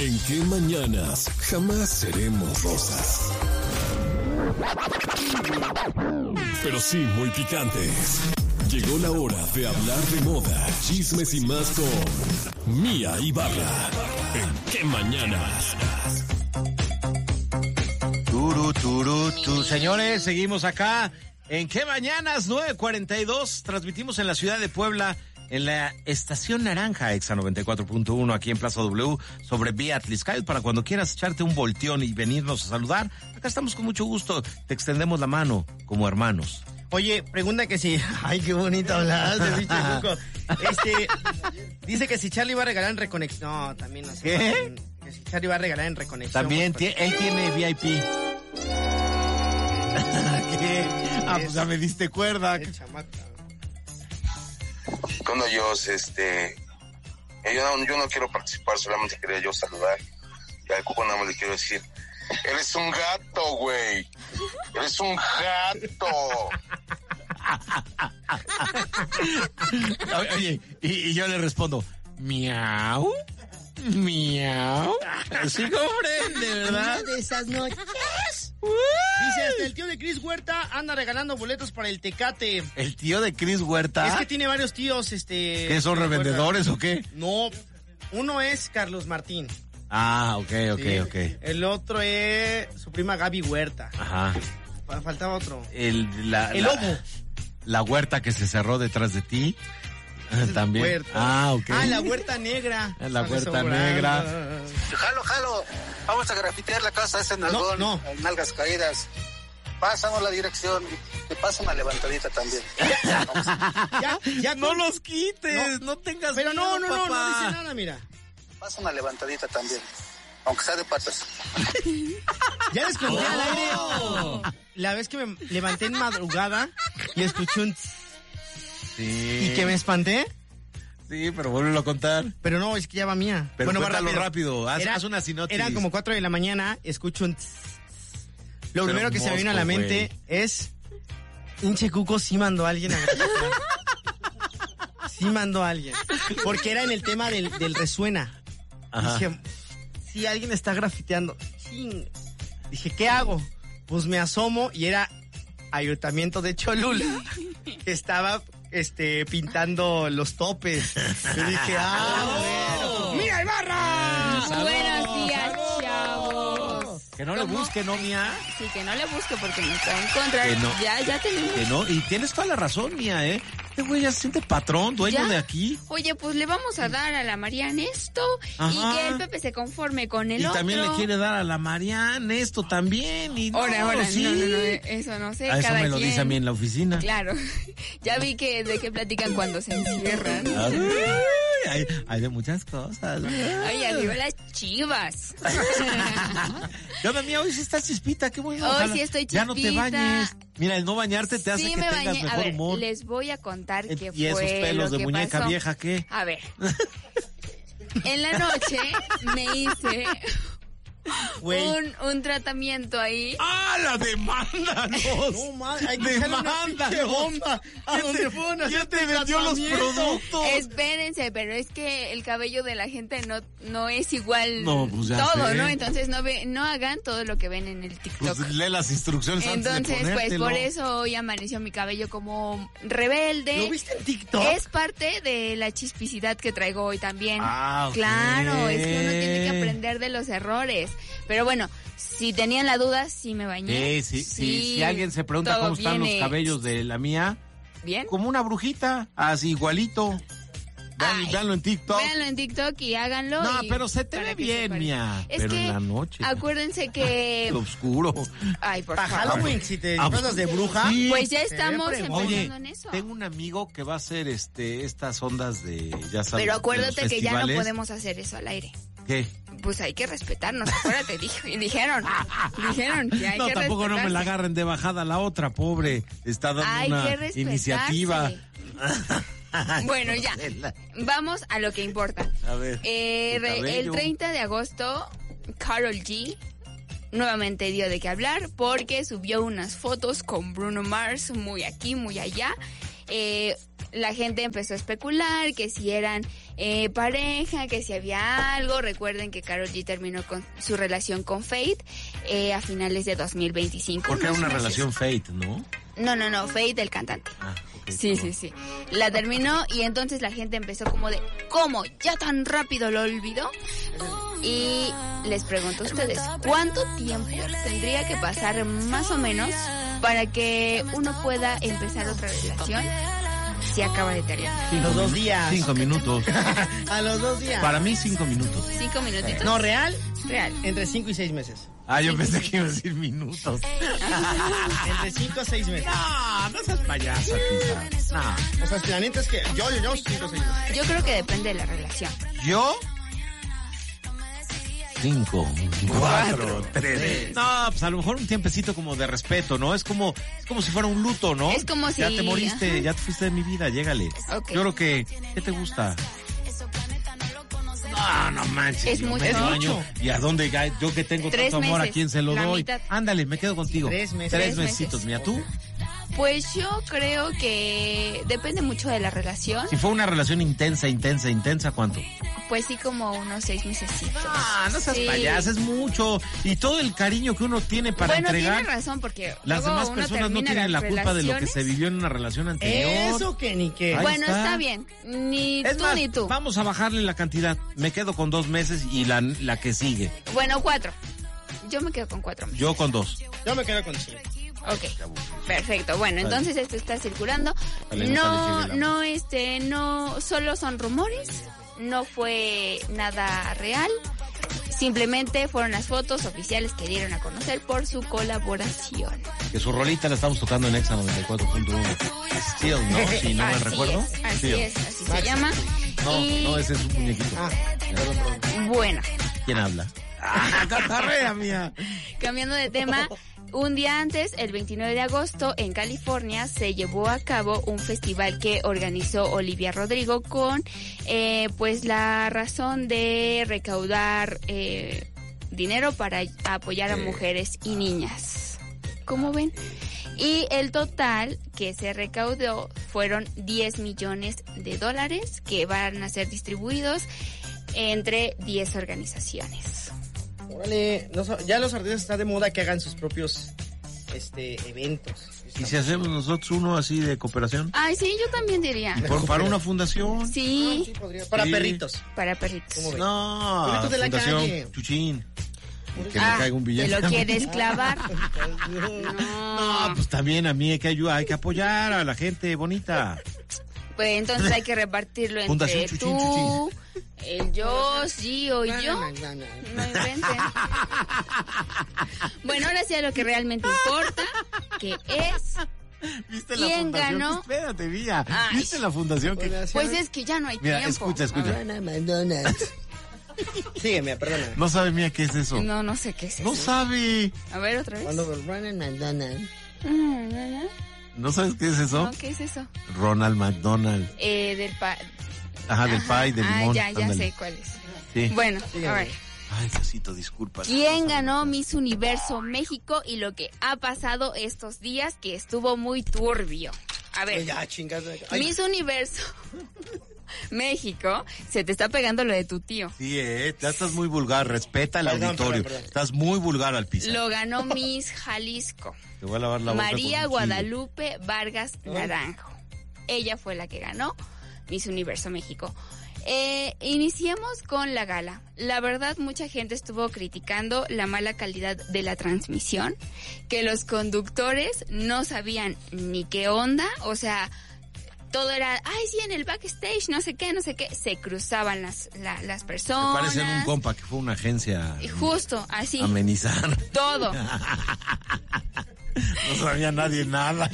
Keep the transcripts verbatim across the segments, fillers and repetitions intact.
¿En qué mañanas jamás seremos rosas? Pero sí muy picantes. Llegó la hora de hablar de moda, chismes y más con Mía Ibarra. ¿En qué mañanas? Turu, turu, tu. Señores, seguimos acá. ¿En qué mañanas? nueve cuarenta y dos. Transmitimos en la ciudad de Puebla, en la Estación Naranja, Exa noventa y cuatro punto uno, aquí en Plaza W, sobre Vía Atliscayot, para cuando quieras echarte un volteón y venirnos a saludar. Acá estamos con mucho gusto. Te extendemos la mano como hermanos. Oye, pregunta que si... Ay, qué bonito hablas de bicho Cuco. Este, dice que si Charlie va a regalar en Reconexión... No, también no sé. ¿Qué? Que si Charlie va a regalar en Reconexión. También, pues, él tiene V I P. ¿Qué? Ah, pues ya me diste cuerda. El chamaco. Cuando yo, este, yo no, yo no quiero participar, solamente quería yo saludar. Y al Cuco nada más le quiero decir, eres un gato, güey. Eres un gato. Oye, y, y yo le respondo, miau, miau. Sí comprende, ¿verdad? Una de esas noches. Dice, hasta el tío de Cris Huerta anda regalando boletos para el Tecate. ¿El tío de Cris Huerta? Es que tiene varios tíos, este... ¿Qué son, revendedores o qué? No, uno es Carlos Martín. Ah, ok, ok, Sí. ok. El otro es su prima Gaby Huerta. Ajá. Faltaba otro. El, la, El la, lobo. La huerta que se cerró detrás de ti. También. Huerta. Ah, ok. Ah, la huerta negra. La huerta Sobrando. negra. Jalo, jalo. Vamos a grafitear la casa ese nalgón. No, no. En nalgas caídas. Pásame la dirección y te paso una levantadita también. Ya, ya No con- los quites, no, No. tengas Pero no, miedo, no, no, papá. no dice nada, mira. Pasa una levantadita también. Aunque sea de patas. Ya les conté al aire Oh. la vez que me levanté en madrugada y escuché un tss, Sí. y que me espanté. Sí, pero vuélvelo a contar. Pero no, es que ya va mía. Pero va cuéntalo rápido, haz- haz una sinopsis. Eran como cuatro de la mañana, escucho un tss, tss. Lo Pero primero que se me vino a la mosco, mente es, hinche Cuco sí mandó a alguien a grafitar. Sí mandó a alguien. Porque era en el tema del, del resuena. Ajá. Dije, si alguien está grafiteando. Ching. Dije, ¿qué hago? Pues me asomo y era Ayuntamiento de Cholula, que estaba este, pintando los topes. Y dije, ah, bueno. ¡Mira, Ibarra! Salud, Buenos días, salud. chavos. Que no le ¿Cómo? busque, ¿no, Mía? Sí, que no le busque porque me está a encontrar. Que no. Ya, ya tenemos. Que no, y tienes toda la razón, Mía, ¿eh? Este güey ya se siente patrón, dueño ¿Ya? de aquí. Oye, pues le vamos a dar a la Mariana esto Ajá. y que el Pepe se conforme con el Y otro. también le quiere dar a la Mariana esto también. Y no, Ahora, ahora, sí. no, no, no, eso no sé. A eso cada me lo quien. dice a mí en la oficina. Claro. Ya vi que de qué platican cuando se encierran. Ay, hay, hay de muchas cosas. Ay, arriba las chivas. ¿Qué onda, Mía? Hoy sí estás chispita, qué bueno. Hoy Ojalá sí estoy Ya no te chispita. bañes. Mira, el no bañarte te hace Sí, que me tengas bañé. mejor A ver, humor. les voy a contar qué Y esos fue pelos lo de que muñeca pasó. vieja, ¿qué? A ver. En la noche me hice Güey. un, un tratamiento ahí. ¡Ah, la demanda! No, madre, hay que echarle una ¡Demanda! pinche bomba a donde fueron a ¿Quién hacer te vendió los tratamiento? productos? Espérense, pero es que el cabello de la gente no, no es igual No, pues ya todo, sé. ¿no? Entonces no ve, no hagan todo lo que ven en el TikTok. Pues lee las instrucciones antes de Entonces, pues ponértelo. por eso hoy amaneció mi cabello como rebelde. ¿Lo viste en TikTok? Es parte de la chispicidad que traigo hoy también. Ah, ok. Claro, es que uno tiene que aprender de los errores. Pero bueno, si tenían la duda, sí me bañé. Sí, sí, sí. Si alguien se pregunta todo cómo están los viene cabellos de la mía, bien. como una brujita, así igualito. Vean, Ay, véanlo en TikTok. Véanlo en TikTok y háganlo. No, y pero se te para ve que se bien, pare. Mía. Es Pero que, en la noche. acuérdense que... Lo oscuro. Ay, por Para favor. Halloween, si te Ah, disfrazas de bruja. sí. Pues ya Se ve estamos pre- empezando Oye, en eso. tengo un amigo que va a hacer este estas ondas de, ya sabes, Pero de acuérdate los que ya no festivales. podemos hacer eso al aire. ¿Qué? Pues hay que respetarnos, acuérdate, dijo, y dijeron, dijeron que hay No, que tampoco no me la respetarse. agarren de bajada la otra, pobre. Está dando Hay una que respetarse. iniciativa. Bueno, ya, vamos a lo que importa. A ver. Eh, tu re- el cabello. treinta de agosto, Karol G nuevamente dio de qué hablar porque subió unas fotos con Bruno Mars, muy aquí, muy allá. Eh, la gente empezó a especular que si eran eh, pareja, que si había algo. Recuerden que Karol G terminó con su relación con Fate eh, a finales de dos mil veinticinco. Porque era una meses. relación Fate, ¿no? No, no, no, Fate el cantante. Ah, okay, Sí, perdón. sí, sí. La terminó y entonces la gente empezó como de, ¿cómo? ¿Ya tan rápido lo olvidó? Y les pregunto a ustedes, ¿cuánto tiempo tendría que pasar más o menos para que uno pueda empezar otra relación si acaba de terminar? Los dos días. Cinco minutos. A los dos días. Para mí, cinco minutos. ¿Cinco minutitos? No, real, Real. entre cinco y seis meses. Ah, yo pensé que iba a decir minutos. Entre cinco a seis meses. No, no seas payasa, Pisa. No. O sea, la neta es que yo, yo, yo, cinco a seis meses. Yo creo que depende de la relación. ¿Yo? Cinco, cuatro, tres. No, pues a lo mejor un tiempecito como de respeto, ¿no? Es como, es como si fuera un luto, ¿no? Es como Ya si- te moriste, ajá. ya te fuiste de mi vida, llégale. Ok. Yo creo que, ¿qué te gusta? No, no manches. Es yo mucho. medio Es año. ¿Y a dónde? ya- Yo que tengo Tres tanto amor, ¿a meses, quién se lo la doy? mitad. Ándale, me quedo contigo. Tres meses. Tres Tres meses. mesitos, mía. ¿Tú? Pues yo creo que depende mucho de la relación. Si fue una relación intensa, intensa, intensa, ¿cuánto? Pues sí, como unos seis mesecitos. Ah, no seas Sí. payasa, es mucho. Y todo el cariño que uno tiene para Bueno, entregar. tienes razón, porque Las luego demás uno personas no termina tienen la las culpa de lo que relaciones. se vivió en una relación anterior. Eso que ni qué. Ahí Bueno, está. está bien. Ni Es tú más, ni tú. vamos a bajarle la cantidad. Me quedo con dos meses y la, la que sigue. Bueno, cuatro. Yo me quedo con cuatro meses. Yo con dos. Yo me quedo con cinco. Ok, perfecto. Bueno, entonces esto está circulando. Vale, no No, sale que no, este, no, solo son rumores. No fue nada real. Simplemente fueron las fotos oficiales que dieron a conocer por su colaboración. Que su rolita la estamos tocando en Exa noventa y cuatro punto uno. Still, ¿no? Si no me Así recuerdo. es, así Still. es, así se llama. No, y no, ese es un muñequito. Ah, perdón, perdón. bueno, ¿Quién habla? ¡Ah, catarrea mía! cambiando de tema, un día antes, el veintinueve de agosto, en California, se llevó a cabo un festival que organizó Olivia Rodrigo con, eh, pues, la razón de recaudar eh, dinero para apoyar a mujeres y niñas. ¿Cómo ven? Y el total que se recaudó fueron diez millones de dólares que van a ser distribuidos entre diez organizaciones. Órale, no so- ya los artistas está de moda que hagan sus propios este eventos. ¿Y si hacemos nosotros uno así de cooperación? Ay, sí, yo también diría. Por- para una fundación. Sí, Sí, podría. Para Sí. perritos. para perritos. ¿Cómo ven? No, Perritos de la Fundación calle. Chuchín. Que me Ah, caiga un billete. ¿te lo quieres clavar? No, No. pues también a mí hay que ayudar, hay que apoyar a la gente bonita. Pues entonces hay que repartirlo entre Fundación Chuchín, tú, el yo, Gio y yo. No, no, no. No inventen. Bueno, ahora sí a lo que realmente importa, que es... ¿Viste la ¿Quién fundación? ganó? Espérate, mía. Ay. ¿Viste la fundación que... Pues es que ya no hay Mira, tiempo. escucha, escucha. Ronald McDonald. Sígueme, perdona. No sabe mía qué es eso. No, no sé qué es eso. No sabe. A ver, otra vez. Cuando Ronald McDonald. Mm, ¿No sabes qué es eso? No, ¿qué es eso? Ronald McDonald. Eh, del pa... Ajá, del Ajá. pie, de Ah, limón. ya, ya ándale. sé cuál es. Sí. Bueno, a Sígueme. ver. Ay, Diosito, disculpa. ¿Quién ganó Miss Universo México y lo que ha pasado estos días que estuvo muy turbio? A ver, Ya, chingas. Ay, Miss Universo México, se te está pegando lo de tu tío. Sí, eh, ya estás muy vulgar. Respeta el Perdón, auditorio. perdón, perdón. Estás muy vulgar al piso. Lo ganó Miss Jalisco, Te voy a lavar la boca con María un Guadalupe Vargas Naranjo. Ella fue la que ganó Miss Universo México. Eh, iniciamos con la gala. La verdad, mucha gente estuvo criticando la mala calidad de la transmisión, que los conductores no sabían ni qué onda, o sea, todo era, ay, sí, en el backstage, no sé qué, no sé qué, se cruzaban las, la- las Me personas. parecen un compa que fue una agencia Y justo, así, a amenizar. todo. No sabía nadie nada.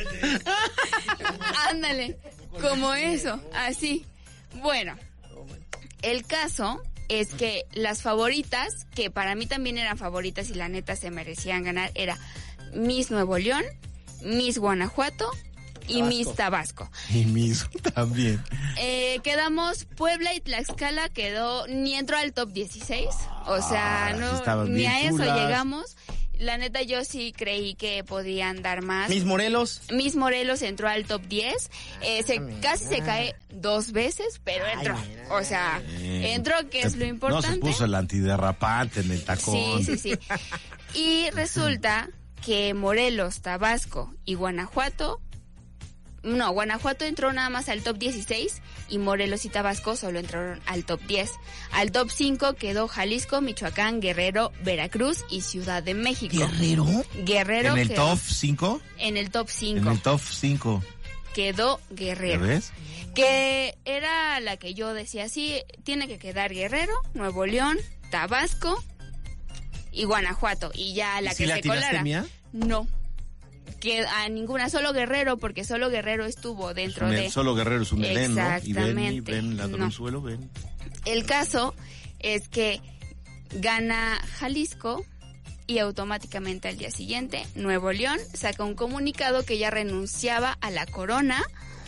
Ándale, como eso, así. Bueno, el caso es que las favoritas, que para mí también eran favoritas y la neta se merecían ganar, era Miss Nuevo León, Miss Guanajuato y Tabasco. Miss Tabasco. Y Miss también. Eh, quedamos, Puebla y Tlaxcala quedó, ni entró al top dieciséis, o sea, Ah, sí no, estaban ni bien a eso chulas. llegamos. la neta yo sí creí que podían dar más. Mis Morelos. Miss Morelos entró al top diez, eh, se, mira. casi se cae dos veces, pero Ay, entró. mira. O sea, entró, que es lo No, importante. se puso el antiderrapante en el tacón. Sí, sí, sí. Y resulta que Morelos, Tabasco y Guanajuato, no, Guanajuato entró nada más al top dieciséis y Morelos y Tabasco solo entraron al top diez. Al top cinco quedó Jalisco, Michoacán, Guerrero, Veracruz y Ciudad de México. ¿Guerrero? Guerrero ¿En el quedó top cinco? en el top En cinco. el top cinco. Quedó ¿Ya Guerrero. ves? Que era la que yo decía, sí, tiene que quedar Guerrero, Nuevo León, Tabasco y Guanajuato. Y ya la ¿Y que si la se atinaste, colara. Mía? No. Que a ninguna, solo Guerrero, porque solo Guerrero estuvo dentro Un- de... Solo Guerrero es un Edén, ¿no? Y ven, y Exactamente. ven, ladronzuelo, No. ven. El caso es que gana Jalisco y automáticamente al día siguiente Nuevo León saca un comunicado que ya renunciaba a la corona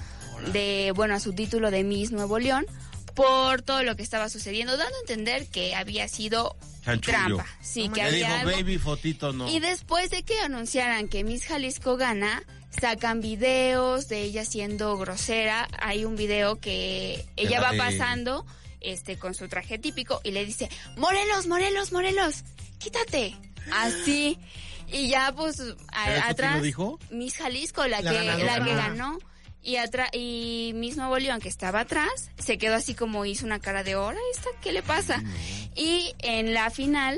de, bueno, a su título de Miss Nuevo León por todo lo que estaba sucediendo, dando a entender que había sido Chanchullo. trampa. Sí, que Le había dijo, algo. baby, fotito, no. Y después de que anunciaran que Miss Jalisco gana, sacan videos de ella siendo grosera. Hay un video que ella la va de- pasando este con su traje típico y le dice, Morelos, Morelos, Morelos, quítate. Así. Y ya pues a- ¿Pero esto quién atrás lo dijo? Miss Jalisco, la, La que ganadora. la que ganó. Y atrás y Miss Nuevo León, que estaba atrás, se quedó así como hizo una cara de hora, ¿esta qué le pasa? Y en la final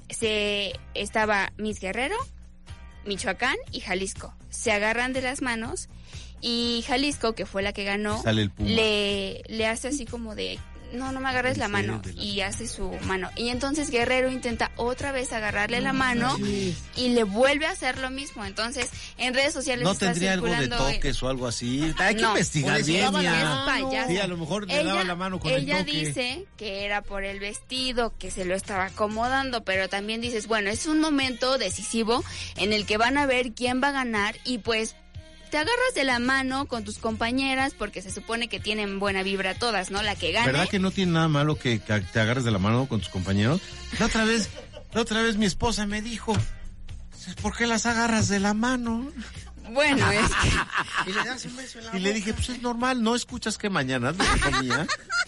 se estaba Miss Guerrero, Michoacán y Jalisco. Se agarran de las manos y Jalisco, que fue la que ganó, Sale el puma. le, le hace así como de, no, no me agarres la mano, de la- y hace su mano. Y entonces Guerrero intenta otra vez agarrarle la mano y le vuelve a hacer lo mismo. Entonces, en redes sociales ¿No está tendría algo de circulando... toques o algo así? Hay que No, investigar pues, bien, daba la ya. mano. Payasa. Sí, a lo mejor le daba la mano con el ella toque. dice que era por el vestido, que se lo estaba acomodando, pero también dices, bueno, es un momento decisivo en el que van a ver quién va a ganar y pues te agarras de la mano con tus compañeras porque se supone que tienen buena vibra todas, ¿no? La que gane. ¿Verdad que no tiene nada malo que, que te agarres de la mano con tus compañeros? La otra vez, la otra vez mi esposa me dijo, ¿por qué las agarras de la mano? Bueno, es que... Y le das un beso en la Y le dije, pues es normal, ¿no escuchas que mañana es lo que comía?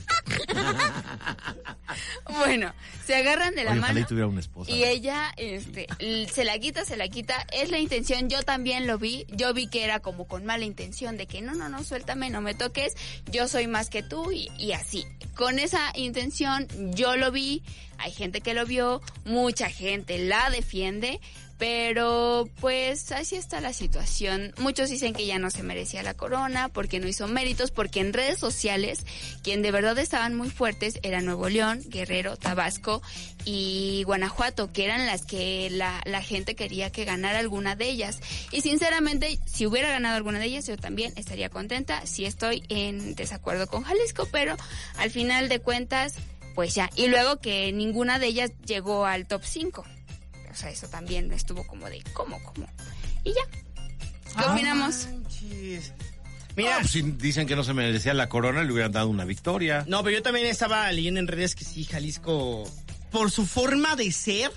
Bueno, se agarran de la Oye, ojalá y mano tuviera una esposa. y ella este, l- se la quita, se la quita. Es la intención, yo también lo vi. Yo vi que era como con mala intención de que no, no, no, suéltame, no me toques. Yo soy más que tú y, y así. Con esa intención yo lo vi. Hay gente que lo vio, mucha gente la defiende. Pero pues así está la situación. Muchos dicen que ya no se merecía la corona porque no hizo méritos, porque en redes sociales quien de verdad estaban muy fuertes era Nuevo León, Guerrero, Tabasco y Guanajuato, que eran las que la, la gente quería que ganara alguna de ellas. Y sinceramente, si hubiera ganado alguna de ellas, yo también estaría contenta. Sí estoy en desacuerdo con Jalisco, pero al final de cuentas, pues ya. Y luego que ninguna de ellas llegó al top cinco. O sea, eso también estuvo como de, ¿cómo, cómo? Y ya. ¿Qué opinamos? Manches. Mira, Mira, pues, si dicen que no se merecía la corona, le hubieran dado una victoria. no, pero yo también estaba leyendo en redes que sí, Jalisco, por su forma de ser,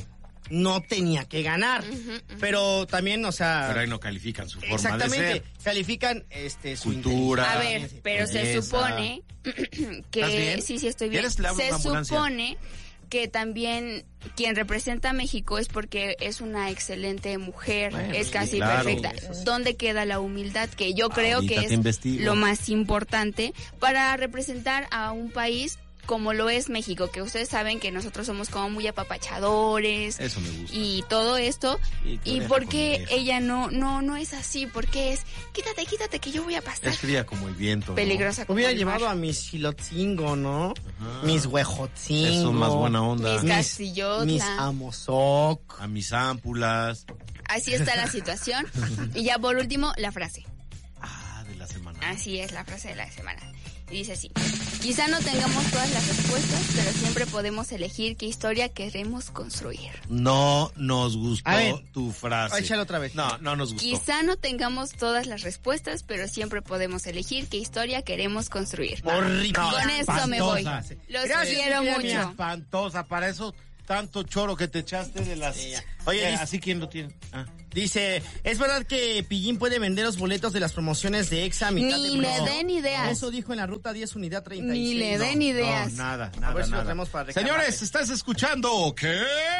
no tenía que ganar. Pero también, o sea... Pero ahí no califican su forma de exactamente, ser. califican este, su Cultura. A inteligencia. ver, pero se belleza. supone ¿Estás que... bien? Sí, sí, estoy bien. ¿Quieres le hablo a Se una ambulancia? supone que también quien representa a México es porque es una excelente mujer, Bueno, es sí, casi claro. perfecta. ¿Dónde queda la humildad? Que yo creo Ahorita que te es investigo. lo más importante para representar a un país como lo es México, que ustedes saben que nosotros somos como muy apapachadores Eso me gusta. y todo esto. Y que ¿Y deja por con qué mi vieja. ella no no no es así? ¿Por qué es quítate, quítate que yo voy a pasar? Es fría como el viento. ¿no? Peligrosa como Hubiera el llevado mar. a mis Chilotzingo, ¿no? Mis Huejotzingo. Eso más buena onda. Mis Mis, Castillotla. mis Amozoc. A mis ámpulas. Así está la situación. Y ya por último, la frase. Ah, de la semana. Así es la frase de la semana. Y dice así: quizá no tengamos todas las respuestas, pero siempre podemos elegir qué historia queremos construir. No nos gustó A ver, tu frase. échalo otra vez. No, no nos gustó. Quizá no tengamos todas las respuestas, pero siempre podemos elegir qué historia queremos construir. Horrible. Con esto me voy. Espantosa. Los Gracias, quiero mi mucho. mía. Espantosa. Para eso tanto choro que te echaste de las... Sí, Oye, dice, ¿así quién lo tiene? Ah. Dice, ¿es verdad que Pillín puede vender los boletos de las promociones de Exa a mitad Ni de le precio? den ideas. Eso dijo en la ruta diez, unidad treinta y seis. Ni le den No. ideas. No, nada, A nada, ver si lo nada. traemos para reclamarte. Señores, ¿estás escuchando qué?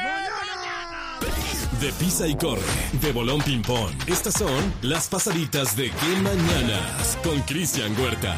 De Pisa y Corre, de Bolón Ping Pong. Estas son las pasaditas de qué mañanas con Cristian Huerta.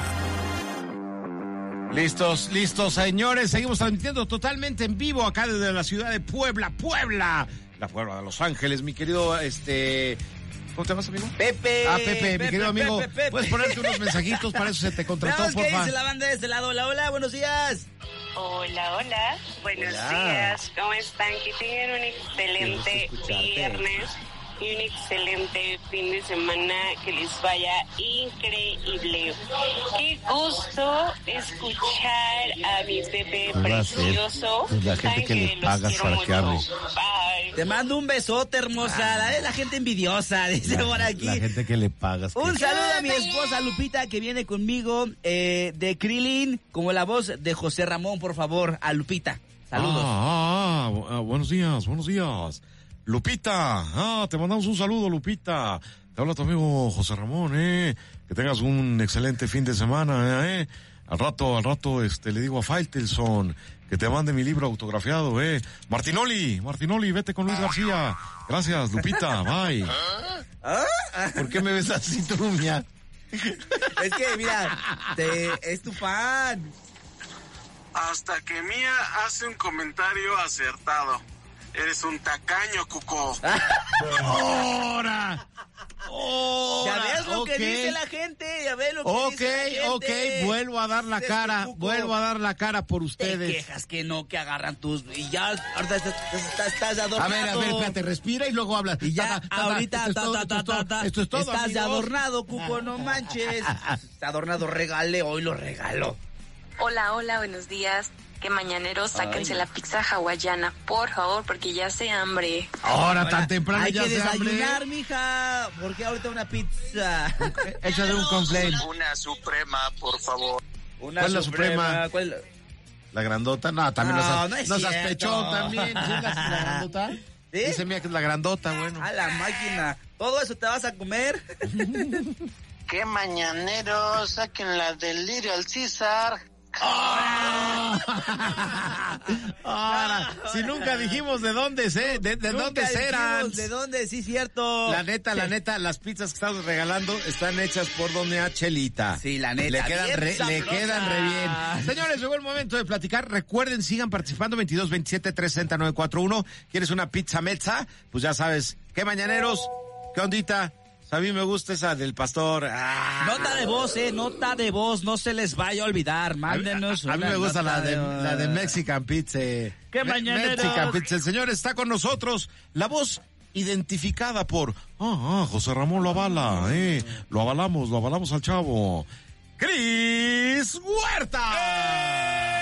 Listos, listos, señores. Seguimos transmitiendo totalmente en vivo acá desde la ciudad de Puebla, Puebla. La Puebla de Los Ángeles, mi querido, este... ¿Cómo te llamas, amigo? Pepe. Ah, Pepe, Pepe mi querido amigo. Pepe, Pepe. Puedes ponerte unos mensajitos, para eso se te contrató, Veamos qué porfa. dice la banda de este lado. Hola, hola, buenos días. Hola, hola, buenos Hola. días, ¿cómo están? Que tengan un excelente Qué gusto escucharte. viernes y un excelente fin de semana, que les vaya increíble. Qué gusto escuchar a mi Pepe Pues va a ser. precioso. Pues la gente Saben que le los pagas quiero para que hable. mucho. Bye. Te mando un besote, hermosa. La, la gente envidiosa, dice por aquí. La gente que le pagas. que- Un saludo a mi esposa Lupita, que viene conmigo eh, de Krillin, como la voz de José Ramón, por favor, a Lupita. Saludos. Ah, ah, ah, buenos días, buenos días. Lupita, ah, te mandamos un saludo, Lupita. Te habla tu amigo José Ramón, eh. Que tengas un excelente fin de semana, eh. Al rato, al rato, este, le digo a Faitelson que te mande mi libro autografiado, eh. Martinoli, Martinoli, vete con Luis García. Gracias, Lupita, bye. ¿Por qué me ves así, Trumia? Es que, mira, te, es tu fan. Hasta que Mía hace un comentario acertado. Eres un tacaño, Cuco. ¡Ahora! Ya ves lo Ok. que dice la gente, ya ves lo que Ok, dice la ok, gente. vuelvo a dar la Este cara, Cuco, vuelvo a dar la cara por Te ustedes. quejas que no, que agarran tus... Y ya, ahorita estás, estás, estás adornado. A ver, a ver, espérate, respira y luego habla. Y ya, Ta, ta, ta, ahorita, esto es ta, todo, ta, esto es ta, todo, ta, ta. esto es todo, Estás de amigos. adornado, Cuco, no manches. Está adornado, regale, hoy lo regalo. Hola, hola, buenos días. Que mañaneros, sáquense Ay. la pizza hawaiana, por favor, porque ya hace hambre. Ahora, tan temprano Hay ya que se hambre. desayunar, mija. ¿Por qué ahorita una pizza? Échale un conflate. Una suprema, por favor. Una ¿Cuál es la suprema? ¿Cuál es la- La grandota, no, también No, nos has, no es nos has cierto. pechón también. ¿Sí, la, la grandota? ¿Sí? Dice mía que es la grandota, bueno. A la máquina. ¿Todo eso te vas a comer? Qué mañanero, saquen la del lirio al César. Ahora, si nunca dijimos de dónde se, de, de Nunca dónde serán. dijimos ¿De dónde? Sí, cierto. La neta, la neta, las pizzas que estamos regalando están hechas por doña Chelita. Sí, la neta, Le quedan, bien re, le sabrosa. quedan re bien. Señores, llegó el momento de platicar. Recuerden, sigan participando. veintidós veintisiete trescientos sesenta nueve cuarenta y uno. ¿Quieres una pizza mezza? Pues ya sabes. ¿Qué mañaneros? ¿Qué ondita? A mí me gusta esa del pastor. Ah. Nota de voz, eh, nota de voz, no se les vaya a olvidar, mándenos A, a mí una me gusta nota la de, la de Mexican Pizza. ¿Qué Me- mañaneros? Mexican Pizza. El señor está con nosotros. La voz identificada por... Ah, ah, José Ramón lo avala, eh. Lo avalamos, lo avalamos al chavo. ¡Cris Huerta!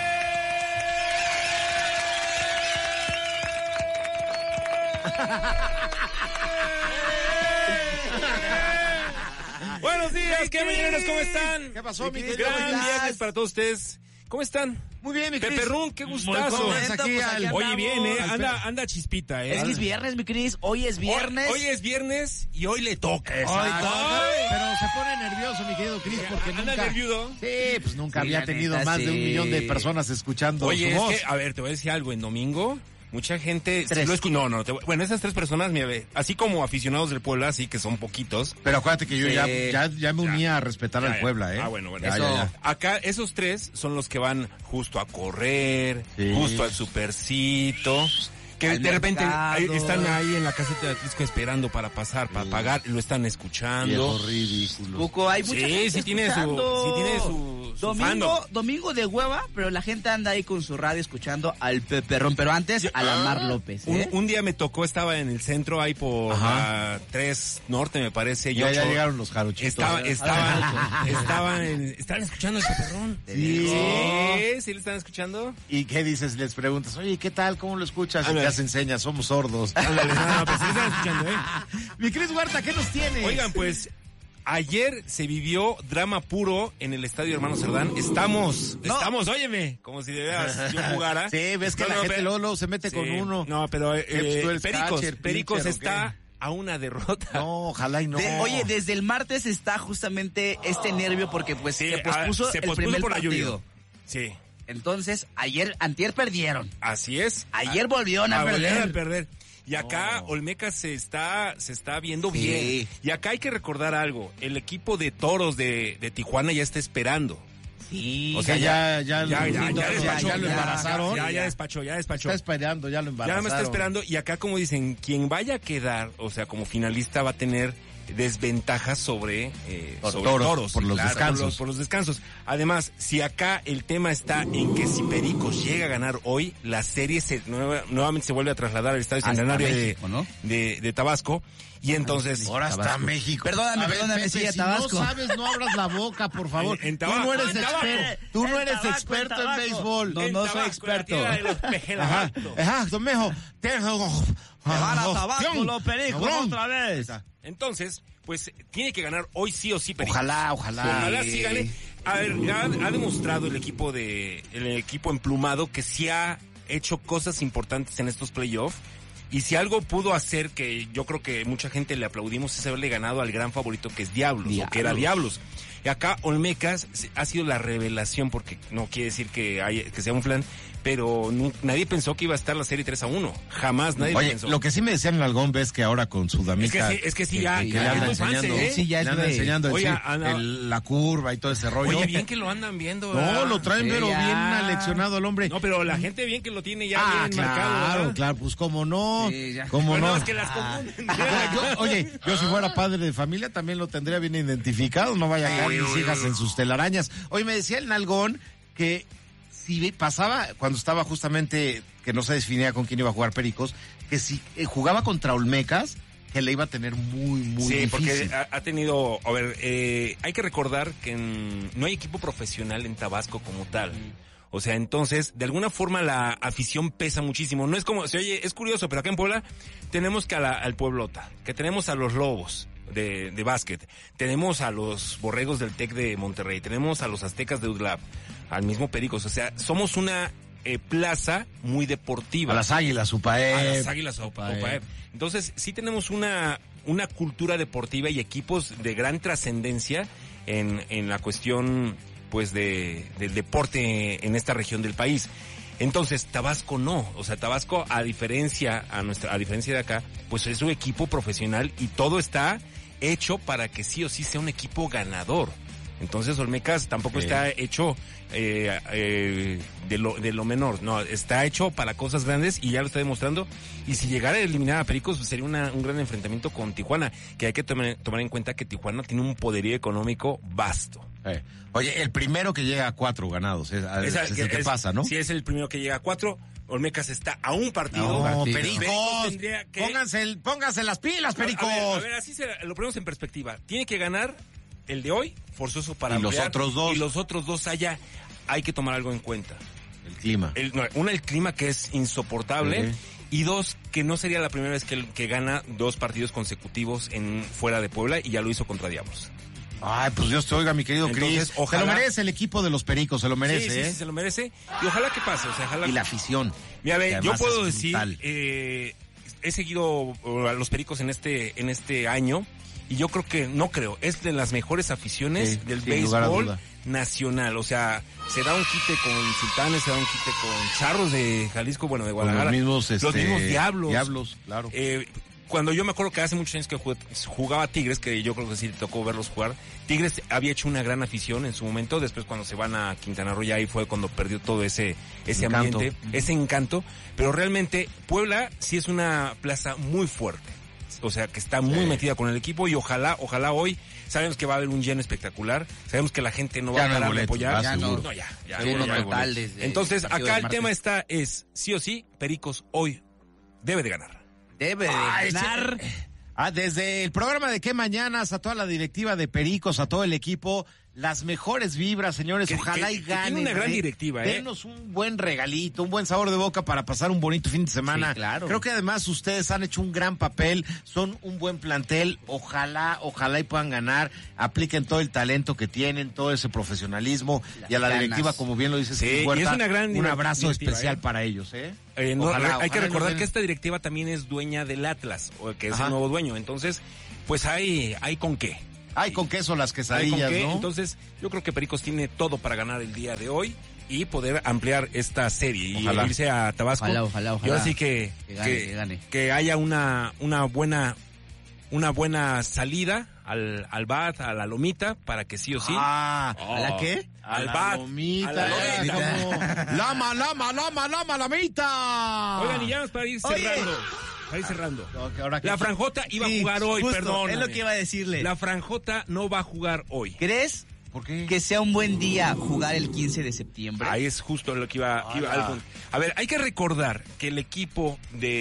Buenos días, qué mañaneros, ¿cómo están? ¿Qué pasó, mi Cris? querido? Gran ¿Cómo estás? viernes para todos ustedes. ¿Cómo están? Muy bien, mi Cris. Pepe Run, qué Muy gustazo. contentos aquí Pues aquí al- andamos. Oye, bien, ¿eh? Al Anda, anda chispita, ¿eh? Es que es viernes, mi Cris, hoy es viernes. Hoy, hoy es viernes y hoy le toca. Ay, Exacto. ay, pero se pone nervioso, mi querido Cris, porque ¿Anda nunca... nervioso? Sí, pues nunca Sí, había la tenido neta, más de un sí. millón de personas escuchando Oye, su es voz. que, a ver, te voy a decir algo. En domingo, mucha gente... sí Tres. lo escu- no, no. te voy- bueno, esas tres personas, mira, ve, así como aficionados del Puebla, así que son poquitos. Pero acuérdate que yo Sí. ya, ya, ya me unía a respetar Ya, al ya. Puebla, ¿eh? Ah, bueno, bueno. Ya, Eso- ya, ya. Acá, esos tres son los que van justo a correr, Sí. justo al supercito. Que Al de repente mercado. ahí están ahí en la caseta de Atlisco esperando para pasar, para pagar, y lo están escuchando. Viejo ridículo. Cuco, hay mucha Sí, gente sí tiene su- escuchando. sí tiene su- su domingo, fandom. domingo de hueva, pero la gente anda ahí con su radio escuchando al Peperrón, pero antes a la Mar López, Un, ¿eh? un día me tocó, estaba en el centro, ahí por Ajá. la tres Norte, me parece. y Ya, ya ocho. llegaron los jarochitos. Estaba, ¿eh? estaban, estaban, en- estaban escuchando el Peperrón. Sí. Sí, sí, le están escuchando. ¿Y qué dices? Les preguntas, oye, ¿qué tal? ¿Cómo lo escuchas? Y Ándale. ya se enseña, somos sordos. Ándale, no, no, pues sí le están escuchando, ¿eh? Mi Cris Huerta, ¿qué nos tiene? Oigan, pues, Ayer se vivió drama puro en el Estadio Hermano Cerdán. Estamos, No. estamos, óyeme, como si de veras yo jugara. Sí, ves que No, la no, gente pero- luego, luego se mete Sí, con uno. No, pero eh, Eh, pues tú eres Pericos, catcher, Pericos pitcher, ¿o está qué? a una derrota. No, ojalá y no. De- oye, desde el martes está justamente este nervio porque pues Sí, se pospuso ah, se el pospuso primer por la lluvia. partido. Sí, Entonces, ayer, antier perdieron. así es. Ayer volvieron a Ah, volvieron perder. a perder. Y acá Olmeca se está, se está viendo Sí. bien. Y acá hay que recordar algo. El equipo de Toros de, de Tijuana ya está esperando. Sí. O sea, ya, ya, Ya, ya, ya, despachó. ya lo embarazaron. Ya, ya despachó, ya despachó. Está esperando, ya lo Ya embarazaron. me está esperando. Y acá, como dicen, quien vaya a quedar, o sea, como finalista, va a tener desventajas sobre, eh, Por sobre Toros, Toros. por los Claro, descansos. Por los, por los descansos. Además, si acá el tema está en que si Pericos llega a ganar hoy, la serie se, nueva- nuevamente se vuelve a trasladar al Estadio Hasta Centenario de, México, ¿no? de, de Tabasco. Y entonces... Ahora está Tabasco. México. Perdóname, A ver, perdóname, Pepe, sigue si Tabasco. no sabes, no abras la boca, por favor. En- en tú Tabaco, no eres en Tabaco. experto. Tú no En eres Tabaco, experto en en, Tabaco. béisbol. No, en no soy Tabasco, experto. la tierra de los Ajá, pejelagartos. exacto, mijo. Tengo... Se van a Tabasco Cabrón, los Pericos cabrón. otra vez. Entonces, pues tiene que ganar hoy sí o sí Pericos. Ojalá, ojalá. Ojalá sí gane. A ver, ha, ha demostrado el equipo de el equipo emplumado que sí ha hecho cosas importantes en estos playoffs. Y si algo pudo hacer, que yo creo que mucha gente le aplaudimos, es haberle ganado al gran favorito que es Diablos, o que era Diablos. Y acá Olmecas ha sido la revelación, porque no quiere decir que, haya, que sea un flan, pero nu- nadie pensó que iba a estar la serie tres a uno. Jamás nadie Oye, pensó. lo que sí me decían en Algón, ves que ahora con Es que Sudamérica... sí, es que sí, ya, que, ya le anda es muy fancy, enseñando, ¿eh? Sí, ya le es anda de- enseñando el Oiga, sí, anda- el- la curva y todo ese rollo. Oye, bien que lo andan viendo. No, ¿verdad? lo traen, Sí, pero ya. bien aleccionado al hombre. No, pero la gente bien que lo tiene ya ah, bien marcado. claro, ¿verdad? claro, pues cómo no, Sí, ya. cómo Pero no. no, es que las confunden. Yo- oye, yo si fuera padre de familia también lo tendría bien identificado, no vaya a caer mis hijas en sus telarañas. Oye, me decía el Nalgón que si pasaba, cuando estaba justamente, que no se definía con quién iba a jugar Pericos, que si eh, jugaba contra Olmecas, que le iba a tener muy, muy Sí, difícil. porque ha, ha tenido, a ver, eh, hay que recordar que en- no hay equipo profesional en Tabasco como tal. O sea, entonces, de alguna forma la afición pesa muchísimo. No es como, se oye, es curioso, pero acá en Puebla tenemos que a la- al Pueblota, que tenemos a los Lobos de, de básquet, tenemos a los Borregos del Tec de Monterrey, tenemos a los Aztecas de U D L A P, al mismo Pericos. O sea, somos una eh, plaza muy deportiva. A las Águilas, Upaep. A las Águilas o Upaep. Upaep. Entonces, sí tenemos una, una cultura deportiva y equipos de gran trascendencia en, en la cuestión, pues, de, del deporte en esta región del país. Entonces, Tabasco no. O sea, Tabasco, a diferencia, a nuestra, a diferencia de acá, pues es un equipo profesional y todo está hecho para que sí o sí sea un equipo ganador. Entonces Olmecas tampoco Sí. está hecho eh, eh, de, lo, de lo menor, no, está hecho para cosas grandes y ya lo está demostrando. Y si llegara a eliminar a Pericos, pues sería una, un gran enfrentamiento con Tijuana, que hay que tomar, tomar en cuenta que Tijuana tiene un poderío económico vasto. Eh, Oye, el primero que llega a cuatro ganados es, es, Esa- es el que es- pasa, ¿no? Si es el primero que llega a cuatro, Olmecas está a un partido. No, partido. Pericos, tendría que- pónganse, el- pónganse las pilas, A ver, Pericos. A ver, a ver, así se, lo ponemos en perspectiva. Tiene que ganar el de hoy, forzoso para Y los ampliar, otros dos. Y los otros dos allá, hay que tomar algo en cuenta. El clima. El, no, una, el clima que es insoportable. Sí. Y dos, que no sería la primera vez que, que gana dos partidos consecutivos en fuera de Puebla y ya lo hizo contra Diablos. Ay, pues Dios te oiga, mi querido Entonces, Cris. ojalá- Se lo merece el equipo de los Pericos, se lo merece, sí, sí, ¿eh? sí, se lo merece. Y ojalá que pase, o sea, ojalá. Y la afición. Mira, ve, que yo además puedo es decir, brutal. eh, he seguido uh, a los Pericos en este, en este año y yo creo que, no creo, es de las mejores aficiones Sí, del sin lugar a béisbol duda. nacional. O sea, se da un quite con Sultanes, se da un quite con Charros de Jalisco, bueno, de Con Guadalajara. los mismos, este, los mismos Diablos. Diablos, claro. Eh, cuando yo me acuerdo que hace muchos años que jugué- jugaba Tigres, que yo creo que sí tocó verlos jugar, Tigres había hecho una gran afición en su momento, después cuando se van a Quintana Roo ya ahí fue cuando perdió todo ese, ese Encanto. ambiente, ese encanto, pero realmente Puebla sí es una plaza muy fuerte, o sea que está muy Sí. metida con el equipo y ojalá, ojalá hoy, sabemos que va a haber un lleno espectacular, sabemos que la gente no va Ya a no hay parar de boletos, apoyar. va, Ya no. No, ya, ya, Seguro ya, ya hay total boletos. desde Entonces el partido acá del el tema martes. está es, sí o sí, Pericos hoy debe de ganar. Debe de Ay, ganar. sí. Ah, desde el programa de Qué Mañanas, a toda la directiva de Pericos, a todo el equipo, las mejores vibras, señores. Que- Ojalá que- y que ganen. tiene una gran ¿eh? directiva, ¿eh? Denos un buen regalito, un buen sabor de boca para pasar un bonito fin de semana. Sí, claro. Creo que además ustedes han hecho un gran papel, son un buen plantel. Ojalá, ojalá y puedan ganar. Apliquen todo el talento que tienen, todo ese profesionalismo. Las y a la ganas. directiva, como bien lo dices, Sí, Cris y Huerta, es una gran un abrazo directiva, especial ¿eh? para ellos, ¿eh? Eh, no, Ojalá, hay ojalá que nos recordar den- que esta directiva también es dueña del Atlas, o que es Ajá. el nuevo dueño. Entonces, pues hay, hay con qué. Ay, con queso las Hay con quesadillas, qué. ¿no? Entonces, yo creo que Pericos tiene todo para ganar el día de hoy y poder ampliar esta serie y Ojalá. irse a Tabasco. Ojalá, ojalá, ojalá. Y ahora sí que, Que gane, que, que gane. que haya una, una buena, una buena salida al, al B A T, a la Lomita, para que sí o sí. Ah, Oh. ¿a la qué? a Al la B A T, lomita, a la era lomita. como, lama, lama, lama, lama, lamita. Oigan, y ya vamos para ir Oye. cerrando. Para ir cerrando. Ok, ahora que- La Franjota iba Sí, a jugar hoy, justo, perdón. es lo que iba a decirle. La Franjota no va a jugar hoy. ¿Crees ¿Por qué? que sea un buen día jugar el quince de septiembre? Ahí es justo lo que iba, que iba Ala. algo. A ver, hay que recordar que el equipo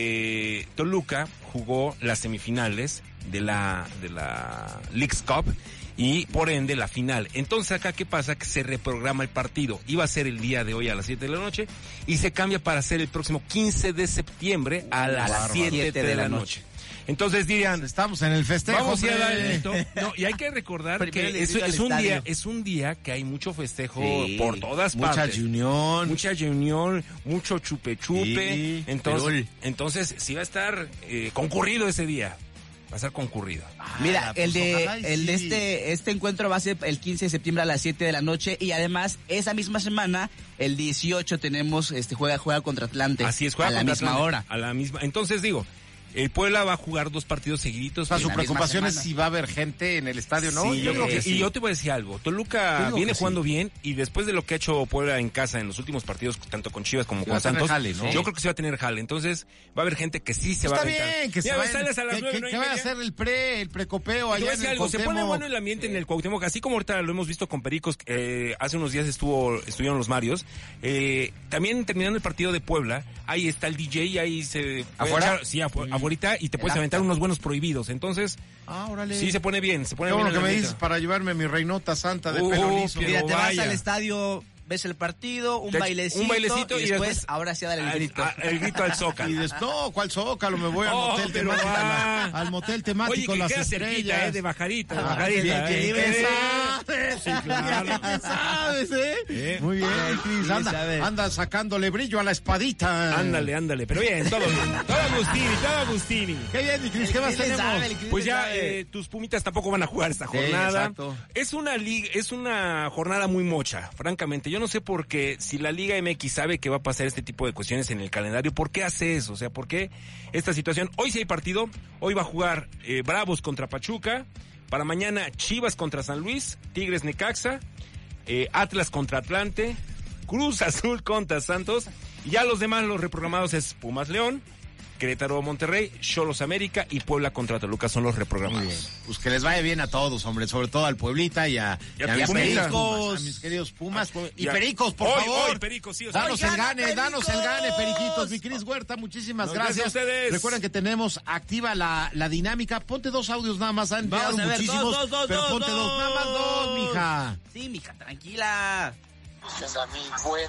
de Toluca jugó las semifinales de la de la Leagues Cup y por ende la final. Entonces acá qué pasa, que se reprograma el partido. Iba a ser el día de hoy a las siete de la noche y se cambia para ser el próximo quince de septiembre a las Bárbaro. siete de la noche. Entonces dirían, Estamos en el festejo. vamos a ir a dar el hombre. grito. No, y hay que recordar Primero que le es, grito al es un estadio. día, es un día que hay mucho festejo Sí, por todas Mucha partes. unión. Mucha reunión, mucho chupe chupe. Sí, entonces, entonces sí va a estar eh, concurrido ese día. Va a estar concurrido. Mira, Ah, el pues de ojalá y el de sí. este este encuentro va a ser el quince de septiembre a las siete de la noche y además esa misma semana el dieciocho tenemos este juega juega contra Atlante. Así es, juega a la contra misma Atlante, hora. A la misma. Entonces digo, el Puebla va a jugar dos partidos seguiditos. O sea, su la misma preocupación es semana. si va a haber gente en el estadio, ¿no? Sí, yo creo que, sí. y yo te voy a decir algo. Yo Toluca digo viene que jugando sí. bien y después de lo que ha hecho Puebla en casa en los últimos partidos, tanto con Chivas como Sí, va con a tener Santos, jale, ¿no? yo creo que sí va a tener jale. Entonces va a haber gente que sí se Está va a aventar. bien, que se Mira, vayan- sales a las que, nueve, que- nueve y que vaya a media. hacer el pre, el precopeo Te voy a allá en decir el algo, se pone Cuauhtémoc. bueno el ambiente en el Cuauhtémoc, así como ahorita lo hemos visto con Pericos, eh, hace unos días estuvo estuvieron los Marios, eh, también terminando el partido de Puebla, ahí está el D J y ahí se... puede ¿Afuera? echar- sí, afu- afuerita, y te puedes after. aventar unos buenos prohibidos, entonces Ah, órale. sí se pone bien, se pone Qué bien bueno el que me ambiente. dices para llevarme mi reinota santa de Uh, pelo liso. pero Mira, te vas vaya. al estadio, ves el partido, un Te- bailecito, un bailecito y, y después, después- ahora sí a dar el Al- grito. a- el grito al Zócalo. Y des- no, ¿cuál Zócalo? Me voy al Oh, motel pero temático. va. Al motel Oye, temático que Las queda Estrellas. cerquita, eh, de bajadita, de Ah, bajadita. bien, eh. que libre Eh, sabes. Sí, claro. ¿Qué sabes, eh? Eh. Muy bien, Cris. sí, Anda, sabe. anda sacándole brillo a la espadita. Ándale, ándale, pero bien, todo bien. Todo Agustini, todo Agustini. Qué bien, mi Cris. ¿Qué más ¿Qué le tenemos? sabe, el Cris Pues le ya sabe? eh, tus Pumitas tampoco van a jugar esta Sí, jornada. exacto. Es una liga, es una jornada muy mocha, francamente. Yo no sé por qué, si la Liga M X sabe que va a pasar este tipo de cuestiones en el calendario, ¿por qué hace eso? O sea, ¿por qué esta situación? Hoy sí hay partido, hoy va a jugar eh, Bravos contra Pachuca, para mañana Chivas contra San Luis, Tigres Necaxa, eh, Atlas contra Atlante, Cruz Azul contra Santos, y ya los demás, los reprogramados es Pumas León, Querétaro Monterrey, Xolos América y Puebla contra Toluca son los reprogramados. Pues que les vaya bien a todos, hombre, sobre todo al Pueblita y a, Y a y a mis Pumitas. Pericos, Pumas. a mis queridos Pumas. Y Y a- Pericos, por Hoy, favor. hoy, Pericos, sí o sí. Danos Hoy el gana, gane, danos el gane, Pericos. Periquitos. Mi Cris Huerta, muchísimas Nos gracias. gracias a ustedes. Recuerden que tenemos activa la, la dinámica. Ponte dos audios nada más, han Vamos enviado a ver, muchísimos, dos, dos, dos, pero dos, ponte dos, dos. nada más dos, mija. Sí, mija, tranquila. Venga, mi buen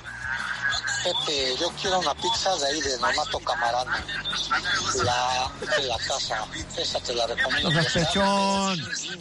Pepe, yo quiero una pizza de ahí de Nomato Camarano, la de la casa, esa te la recomiendo. No seas que sea pechón.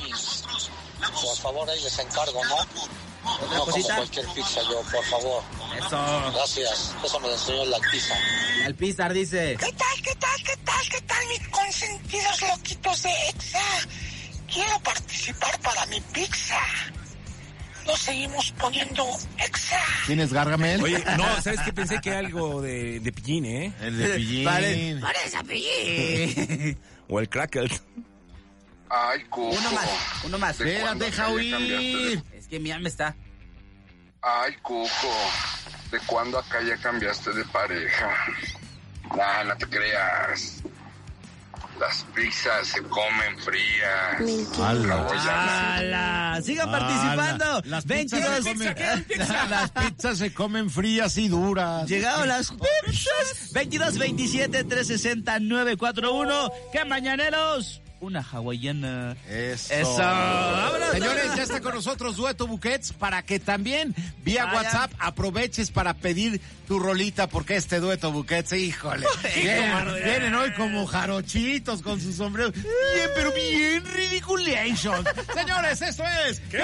Por favor, ahí les encargo, ¿no? No como cosita? cualquier pizza yo, por favor. Eso. Gracias, eso me lo enseñó el Lactiza. Al Pizar dice. ¿Qué tal, qué tal, qué tal, qué tal, mis consentidos loquitos de Exa? Quiero participar para mi pizza. Nos seguimos poniendo Exa. ¿Tienes Gargamel? Oye, no, ¿sabes qué? Pensé que algo de, de Pillín, ¿eh? El de Pillín. Vale, parece apellido. O el Crackle. Ay, Cuco. Uno más, uno más. ¿De Espera, cuándo deja acá ya oír. cambiaste de- Es que mi alma está. Ay, Cuco. ¿De cuándo acá ya cambiaste de pareja? Nah, no te creas. Las pizzas se comen frías. ¡Hala! ¡Hala! Sigan participando. Las pizzas, veintidós. se comen, las pizzas se comen frías y duras. Llegaron las pizzas. veintidós veintisiete tres sesenta nueve cuatro uno. ¡Qué mañaneros! una hawaiana. Eso. Eso. ¡Vámonos! Señores, ya está con nosotros Dueto Buquets para que también vía Vaya. WhatsApp aproveches para pedir tu rolita porque este Dueto Buquets, híjole, vienen, vienen hoy como jarochitos con sus sombreros. Bien, pero bien ridiculation. Señores, esto es ¡Qué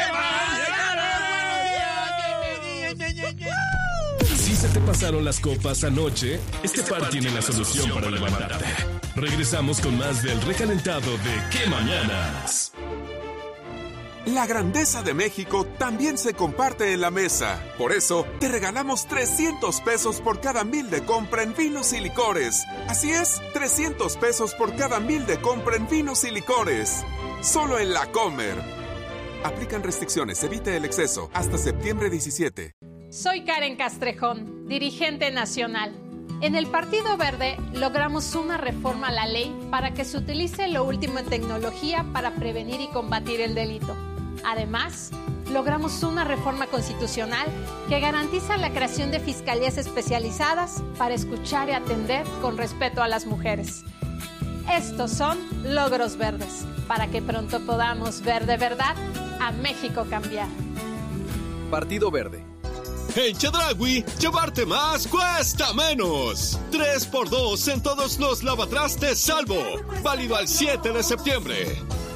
Si se te pasaron las copas anoche, este par tiene la solución para levantarte. Regresamos con más del recalentado de ¡Qué mañanas! La grandeza de México también se comparte en la mesa. Por eso, te regalamos trescientos pesos por cada mil de compra en vinos y licores. Así es, trescientos pesos por cada mil de compra en vinos y licores. Solo en La Comer. Aplican restricciones, evite el exceso. Hasta septiembre diecisiete. Soy Karen Castrejón, dirigente nacional. En el Partido Verde logramos una reforma a la ley para que se utilice lo último en tecnología para prevenir y combatir el delito. Además, logramos una reforma constitucional que garantiza la creación de fiscalías especializadas para escuchar y atender con respeto a las mujeres. Estos son logros verdes, para que pronto podamos ver de verdad a México cambiar. Partido Verde. En Chedraui, llevarte más cuesta menos. tres por dos en todos los lavatrastes Salvo. Válido al siete de septiembre.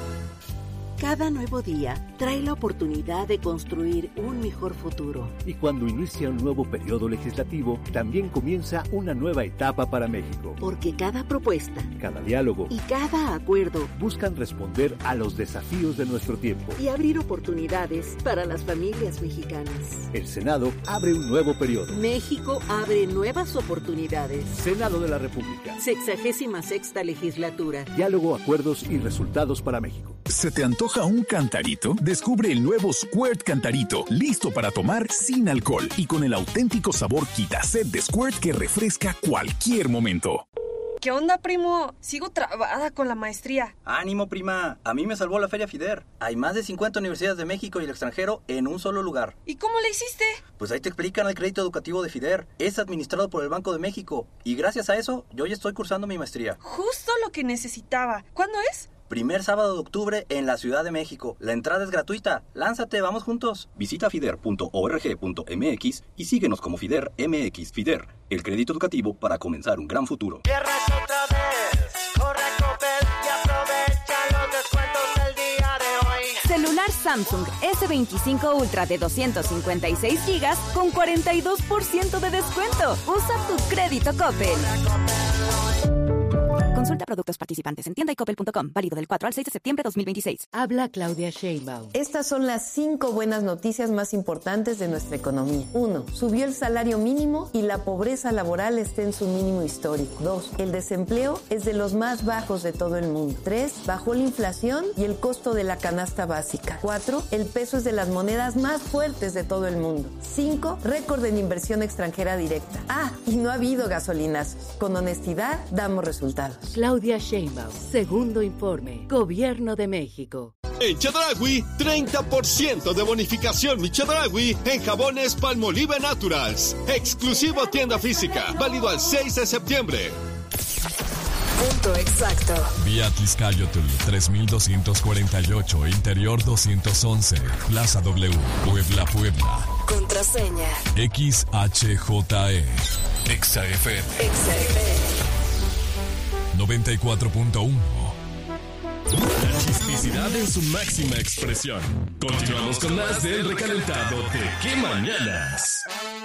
Cada nuevo día trae la oportunidad de construir un mejor futuro. Y cuando inicia un nuevo periodo legislativo, también comienza una nueva etapa para México. Porque cada propuesta, cada diálogo y cada acuerdo buscan responder a los desafíos de nuestro tiempo y abrir oportunidades para las familias mexicanas. El Senado abre un nuevo periodo. México abre nuevas oportunidades. Senado de la República. Sexagésima sexta legislatura. Diálogo, acuerdos y resultados para México. ¿Se te antoja un cantarito? Descubre el nuevo Squirt Cantarito, listo para tomar sin alcohol y con el auténtico sabor Quitaset de Squirt que refresca cualquier momento. ¿Qué onda, primo? Sigo trabada con la maestría. Ánimo, prima. A mí me salvó la Feria FIDER. Hay más de cincuenta universidades de México y el extranjero en un solo lugar. ¿Y cómo le hiciste? Pues ahí te explican el crédito educativo de FIDER. Es administrado por el Banco de México. Y gracias a eso, yo ya estoy cursando mi maestría. Justo lo que necesitaba. ¿Cuándo es? Primer sábado de octubre en la Ciudad de México. La entrada es gratuita. Lánzate, vamos juntos. Visita fider punto org punto m x y síguenos como FIDER M X. FIDER, el crédito educativo para comenzar un gran futuro. Viernes otra vez, corre a Coppel y aprovecha los descuentos del día de hoy. Celular Samsung ese veinticinco Ultra de doscientos cincuenta y seis gigas con cuarenta y dos por ciento de descuento. Usa tu crédito Coppel. Consulta productos participantes en tienda y coppel punto com. Válido del cuatro al seis de septiembre de dos mil veintiséis. Habla Claudia Sheinbaum. Estas son las cinco buenas noticias más importantes de nuestra economía. Uno, subió el salario mínimo y la pobreza laboral está en su mínimo histórico. Dos, el desempleo es de los más bajos de todo el mundo. Tres, bajó la inflación y el costo de la canasta básica. Cuatro, el peso es de las monedas más fuertes de todo el mundo. Cinco, récord en inversión extranjera directa. Ah, y no ha habido gasolinazos. Con honestidad, damos resultados. Claudia Sheinbaum, segundo informe, Gobierno de México. En Chedraui, treinta por ciento de bonificación mi Chedraui en jabones Palmolive Naturals. Exclusivo tienda física, válido al seis de septiembre. Punto exacto. Vía Tizcayotl tres mil doscientos cuarenta y ocho, Interior doscientos once, Plaza W, Puebla, Puebla. Contraseña X H J E. Exa F M. Exa F M. noventa y cuatro punto uno. La chisticidad en su máxima expresión. Continuamos con más del recalentado de ¡Qué mañanas!